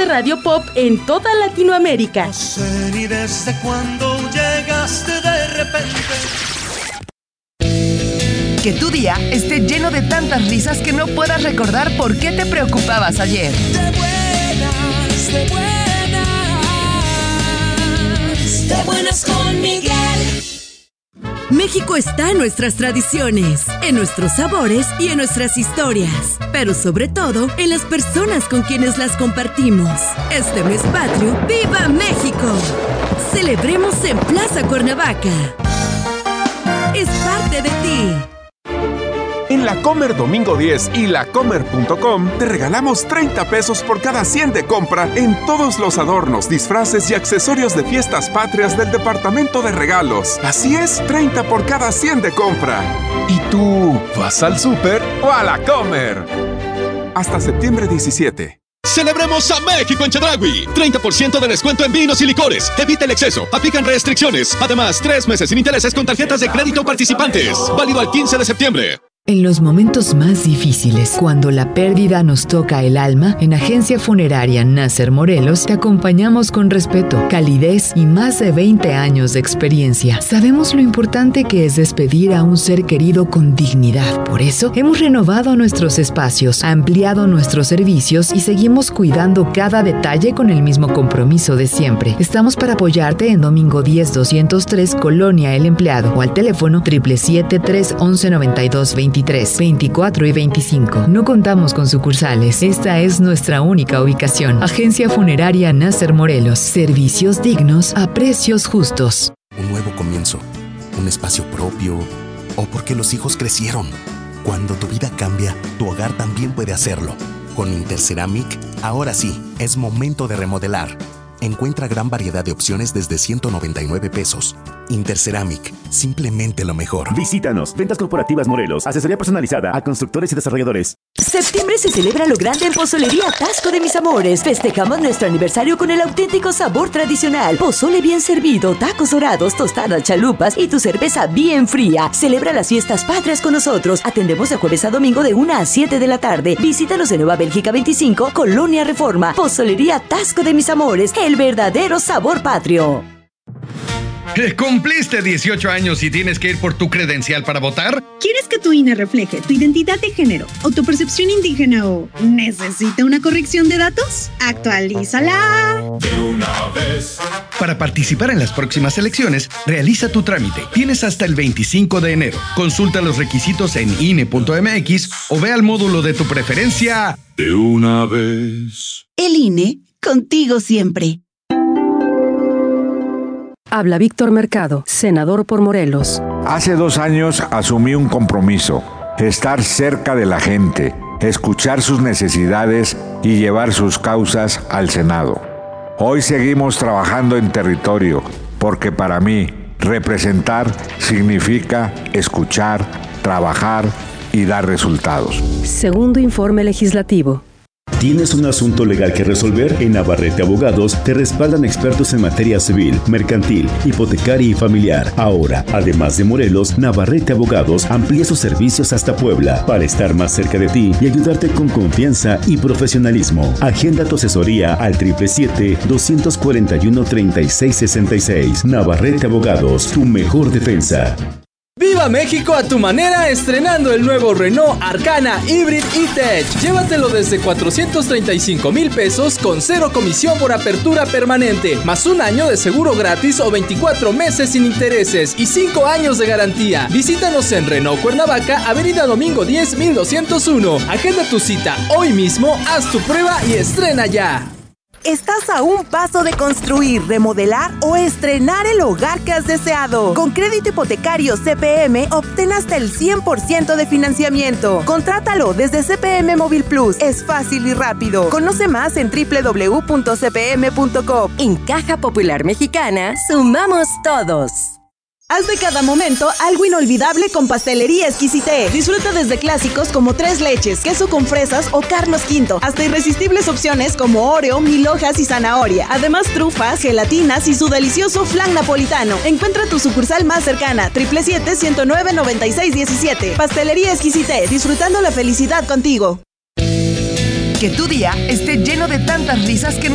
de Radio Pop en toda Latinoamérica. No sé ni desde cuándo llegaste de repente. Que tu día esté lleno de tantas risas que no puedas recordar por qué te preocupabas ayer. De buenas con Miguel. México está en nuestras tradiciones, en nuestros sabores y en nuestras historias, pero sobre todo en las personas con quienes las compartimos. Este mes patrio, ¡viva México! Celebremos en Plaza Cuernavaca. Es parte de ti. En La Comer Domingo 10 y lacomer.com te regalamos 30 pesos por cada 100 de compra en todos los adornos, disfraces y accesorios de fiestas patrias del departamento de regalos. Así es, 30 por cada 100 de compra. ¿Y tú vas al súper o a La Comer? Hasta septiembre 17. ¡Celebremos a México en Chedraui! 30% de descuento en vinos y licores. Evita el exceso. Aplican restricciones. Además, 3 meses sin intereses con tarjetas de crédito participantes. Válido al 15 de septiembre. En los momentos más difíciles, cuando la pérdida nos toca el alma, en Agencia Funeraria Nasser Morelos te acompañamos con respeto, calidez y más de 20 años de experiencia. Sabemos lo importante que es despedir a un ser querido con dignidad. Por eso, hemos renovado nuestros espacios, ampliado nuestros servicios y seguimos cuidando cada detalle con el mismo compromiso de siempre. Estamos para apoyarte en Domingo 10 203, Colonia El Empleado, o al teléfono 777-311-9220. 24 y 25. No contamos con sucursales. Esta es nuestra única ubicación. Agencia Funeraria Nasser Morelos. Servicios dignos a precios justos. Un nuevo comienzo. Un espacio propio. O porque los hijos crecieron. Cuando tu vida cambia, tu hogar también puede hacerlo. Con Interceramic, ahora sí, es momento de remodelar. Encuentra gran variedad de opciones desde 199 pesos. Interceramic, simplemente lo mejor. Visítanos. Ventas Corporativas Morelos. Asesoría personalizada a constructores y desarrolladores. Septiembre se celebra lo grande en Pozolería Tasco de Mis Amores. Festejamos nuestro aniversario con el auténtico sabor tradicional. Pozole bien servido, tacos dorados, tostadas, chalupas y tu cerveza bien fría. Celebra las fiestas patrias con nosotros. Atendemos de jueves a domingo de 1 a 7 de la tarde. Visítanos en Nueva Bélgica 25, Colonia Reforma. Pozolería Tasco de Mis Amores. El verdadero sabor patrio. ¿Cumpliste 18 años y tienes que ir por tu credencial para votar? ¿Quieres que tu INE refleje tu identidad de género o tu percepción indígena o necesita una corrección de datos? ¡Actualízala! De una vez. Para participar en las próximas elecciones, realiza tu trámite. Tienes hasta el 25 de enero. Consulta los requisitos en INE.mx o ve al módulo de tu preferencia. De una vez. El INE, contigo siempre. Habla Víctor Mercado, senador por Morelos. Hace 2 años asumí un compromiso: estar cerca de la gente, escuchar sus necesidades y llevar sus causas al Senado. Hoy seguimos trabajando en territorio, porque para mí, representar significa escuchar, trabajar y dar resultados. Segundo informe legislativo. ¿Tienes un asunto legal que resolver? En Navarrete Abogados te respaldan expertos en materia civil, mercantil, hipotecaria y familiar. Ahora, además de Morelos, Navarrete Abogados amplía sus servicios hasta Puebla para estar más cerca de ti y ayudarte con confianza y profesionalismo. Agenda tu asesoría al 777-241-3666. Navarrete Abogados, tu mejor defensa. ¡Viva México a tu manera estrenando el nuevo Renault Arcana Hybrid E-Tech! Llévatelo desde 435,000 pesos con 0 comisión por apertura permanente, más 1 año de seguro gratis o 24 meses sin intereses y 5 años de garantía. Visítanos en Renault Cuernavaca, Avenida Domingo 10, 1201. Agenda tu cita hoy mismo, haz tu prueba y estrena ya. Estás a un paso de construir, remodelar o estrenar el hogar que has deseado. Con crédito hipotecario CPM, obtén hasta el 100% de financiamiento. Contrátalo desde CPM Móvil Plus. Es fácil y rápido. Conoce más en www.cpm.com. En Caja Popular Mexicana, sumamos todos. Haz de cada momento algo inolvidable con Pastelería Exquisité. Disfruta desde clásicos como 3 leches, queso con fresas o Carlos V, hasta irresistibles opciones como Oreo, 1000 hojas y zanahoria. Además, trufas, gelatinas y su delicioso flan napolitano. Encuentra tu sucursal más cercana, 777-109-9617. Pastelería Exquisité, disfrutando la felicidad contigo. Que tu día esté lleno de tantas risas que